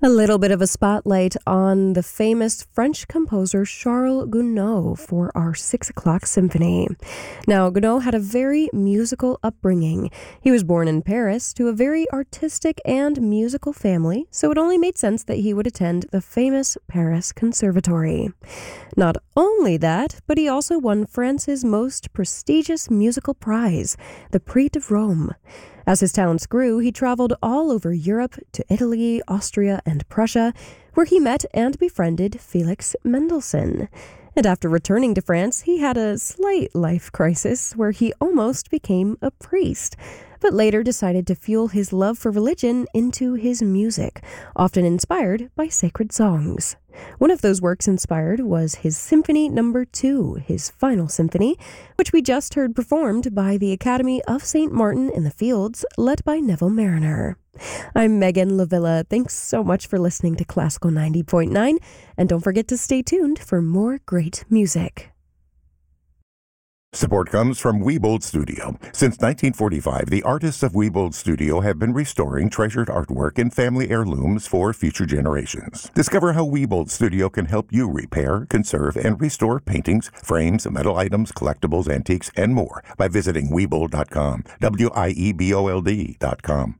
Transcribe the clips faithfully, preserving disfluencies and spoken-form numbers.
A little bit of a spotlight on the famous French composer Charles Gounod for our six o'clock symphony. Now, Gounod had a very musical upbringing. He was born in Paris to a very artistic and musical family, so it only made sense that he would attend the famous Paris Conservatory. Not only that, but he also won France's most prestigious musical prize, the Prix de Rome. As his talents grew, he traveled all over Europe to Italy, Austria, and Prussia, where he met and befriended Felix Mendelssohn. And after returning to France, he had a slight life crisis where he almost became a priest, but later decided to fuel his love for religion into his music, often inspired by sacred songs. One of those works inspired was his Symphony Number Two, his final symphony, which we just heard performed by the Academy of Saint Martin in the Fields, led by Neville Marriner. I'm Megan Lavilla. Thanks so much for listening to Classical ninety point nine, and don't forget to stay tuned for more great music. Support comes from Wiebold Studio. Since nineteen forty-five, the artists of Wiebold Studio have been restoring treasured artwork and family heirlooms for future generations. Discover how Wiebold Studio can help you repair, conserve, and restore paintings, frames, metal items, collectibles, antiques, and more by visiting Wiebold dot com. W I E B O L D dot com.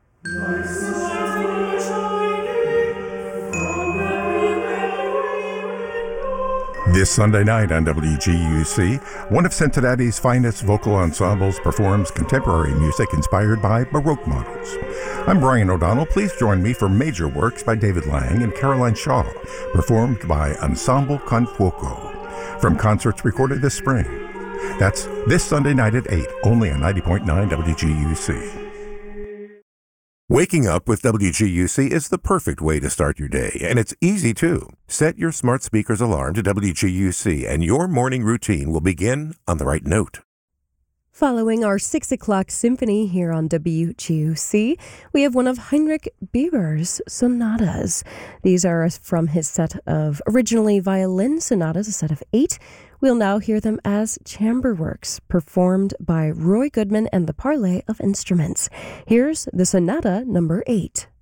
This Sunday night on W G U C, one of Cincinnati's finest vocal ensembles performs contemporary music inspired by Baroque models. I'm Brian O'Donnell. Please join me for major works by David Lang and Caroline Shaw, performed by Ensemble Con Fuoco, from concerts recorded this spring. That's this Sunday night at eight, only on ninety point nine W G U C. Waking up with W G U C is the perfect way to start your day, and it's easy too. Set your smart speaker's alarm to W G U C, and your morning routine will begin on the right note. Following our six o'clock symphony here on W G U C, we have one of Heinrich Bieber's sonatas. These are from his set of originally violin sonatas, a set of eight. We'll now hear them as chamber works, performed by Roy Goodman and the Parley of Instruments. Here's the Sonata Number eight.